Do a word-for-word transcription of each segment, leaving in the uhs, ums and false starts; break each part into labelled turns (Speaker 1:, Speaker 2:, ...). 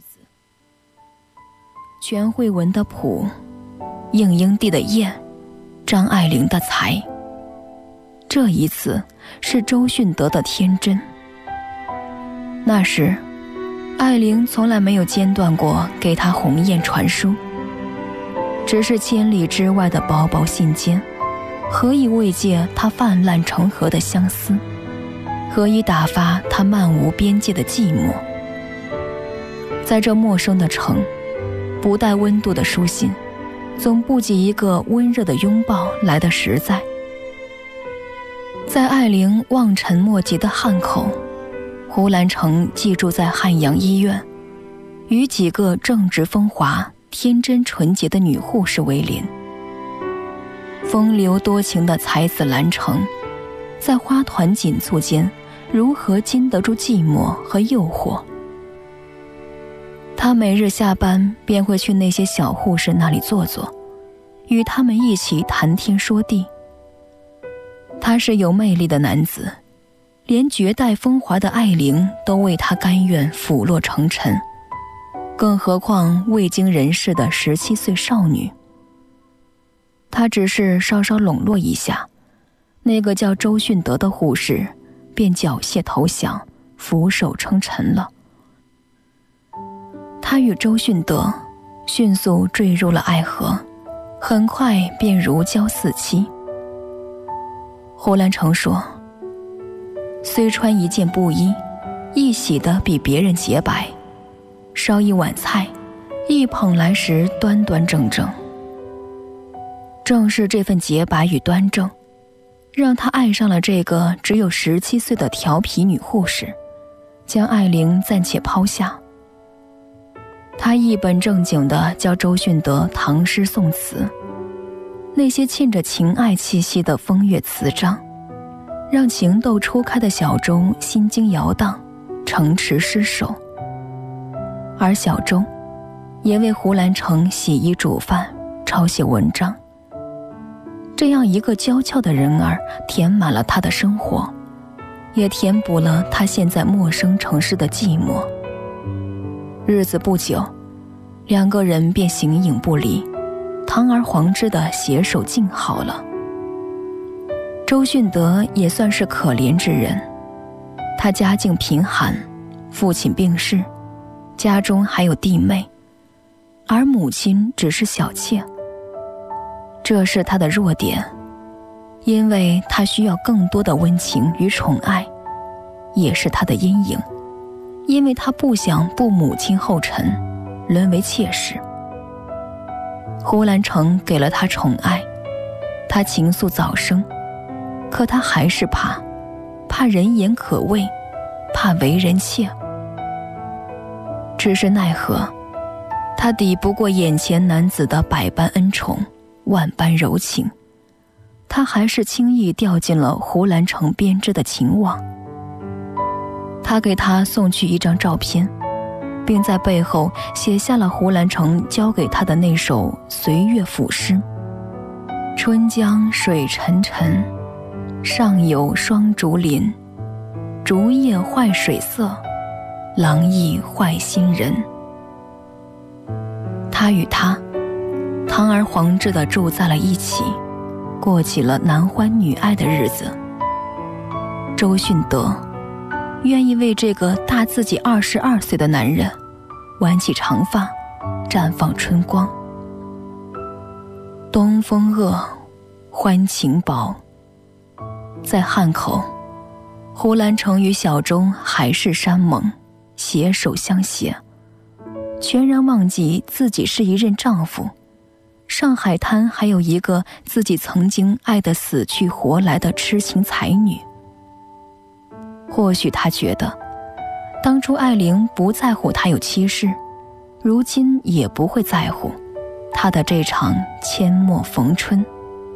Speaker 1: 子。全慧文的朴，应英帝的艳，张爱玲的才。这一次是周迅德的天真。那时爱玲从来没有间断过给他鸿雁传书，只是千里之外的薄薄信笺，何以慰藉他泛滥成河的相思，何以打发他漫无边界的寂寞。在这陌生的城，不带温度的书信总不及一个温热的拥抱来得实在。在爱玲望尘莫及的汉口，胡兰成寄住在汉阳医院，与几个正直风华、天真纯洁的女护士为邻。风流多情的才子兰成，在花团锦簇间如何禁得住寂寞和诱惑？他每日下班便会去那些小护士那里坐坐，与他们一起谈天说地。他是有魅力的男子，连绝代风华的爱玲都为他甘愿俯落成尘，更何况未经人事的十七岁少女。他只是稍稍笼络一下，那个叫周迅德的护士便缴械投降，俯首称臣了。他与周迅德迅速坠入了爱河，很快便如胶似漆。胡兰成说，虽穿一件布衣，亦洗得比别人洁白，烧一碗菜，一捧来时端端正正。正是这份洁白与端正，让他爱上了这个只有十七岁的调皮女护士，将爱玲暂且抛下。他一本正经地教周迅德唐诗宋词，那些沁着情爱气息的风月词章，让情窦初开的小周心惊摇荡，城池失守。而小周也为胡兰成洗衣煮饭，抄写文章。这样一个娇俏的人儿填满了他的生活，也填补了他现在陌生城市的寂寞。日子不久，两个人便形影不离，堂而皇之的携手静好了。周迅德也算是可怜之人，他家境贫寒，父亲病逝，家中还有弟妹，而母亲只是小妾。这是他的弱点，因为他需要更多的温情与宠爱，也是他的阴影，因为他不想步母亲后尘，沦为妾室。胡兰成给了他宠爱，他情愫早生，可他还是怕，怕人言可畏，怕为人妾。只是奈何，他抵不过眼前男子的百般恩宠，万般柔情，他还是轻易掉进了胡兰成编织的情网。他给他送去一张照片，并在背后写下了胡兰成交给他的那首随乐赋诗：春江水沉沉，上有双竹林，竹叶坏水色，郎意坏心人。他与他堂而皇之地住在了一起，过起了男欢女爱的日子。周迅德愿意为这个大自己二十二岁的男人挽起长发，绽放春光。东风恶，欢情薄。在汉口，胡兰成与小钟海誓山盟，携手相携，全然忘记自己是一任丈夫。上海滩还有一个自己曾经爱得死去活来的痴情才女。或许他觉得，当初爱玲不在乎他有妻室，如今也不会在乎他的这场阡陌逢春。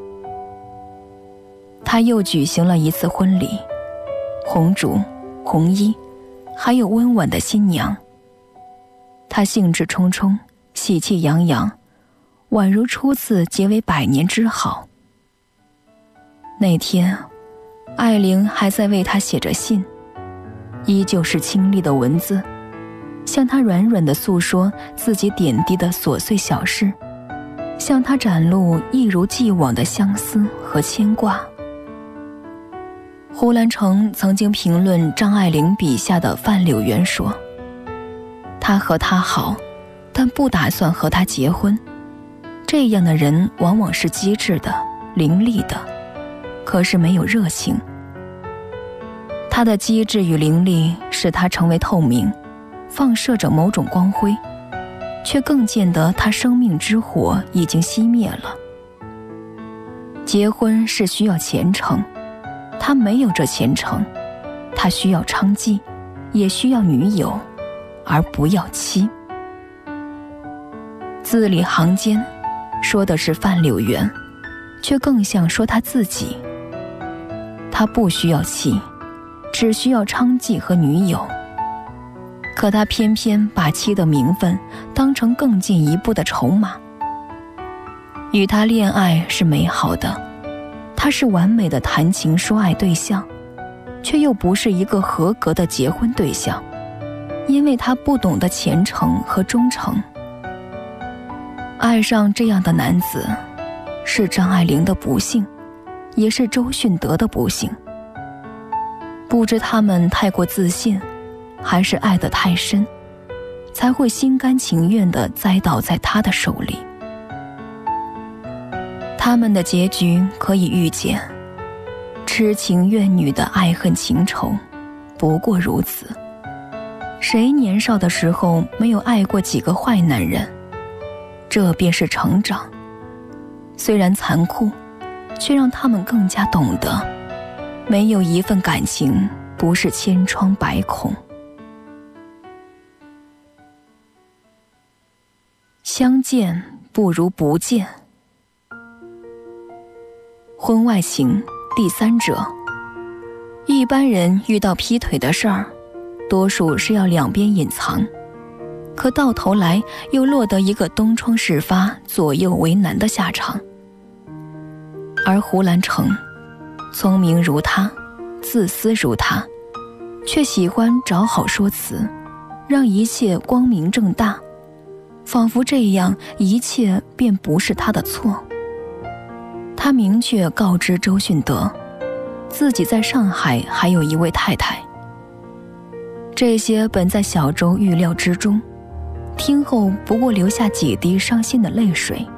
Speaker 1: 他又举行了一次婚礼，红烛、红衣，还有温婉的新娘。他兴致冲冲，喜气洋洋，宛如初次结为百年之好。那天，爱玲还在为他写着信，依旧是清丽的文字， 向他软软地诉说自己点滴的琐碎小事，向他展露一如既往的相思和牵挂。胡兰成曾经评论张爱玲笔下的范柳原说，他和她好，但不打算和她结婚。这样的人往往是机智的、伶俐的，可是没有热情。他的机智与伶俐使他成为透明，放射着某种光辉，却更见得他生命之火已经熄灭了。结婚是需要虔诚，他没有这虔诚，他需要娼妓，也需要女友，而不要妻。字里行间说的是范柳原，却更像说他自己。他不需要妻，只需要娼妓和女友，可他偏偏把妻的名分当成更进一步的筹码。与他恋爱是美好的，他是完美的谈情说爱对象，却又不是一个合格的结婚对象，因为他不懂得虔诚和忠诚。爱上这样的男子，是张爱玲的不幸，也是周迅德的不幸。不知他们太过自信，还是爱得太深，才会心甘情愿地栽倒在他的手里。他们的结局可以预见，痴情怨女的爱恨情仇不过如此。谁年少的时候没有爱过几个坏男人？这便是成长，虽然残酷，却让他们更加懂得，没有一份感情不是千疮百孔。相见不如不见。婚外情，第三者。一般人遇到劈腿的事儿，多数是要两边隐藏，可到头来又落得一个东窗事发、左右为难的下场。而胡兰成，聪明如他，自私如他，却喜欢找好说辞，让一切光明正大，仿佛这样一切便不是他的错。他明确告知周迅德，自己在上海还有一位太太。这些本在小周预料之中，听后不过留下几滴伤心的泪水。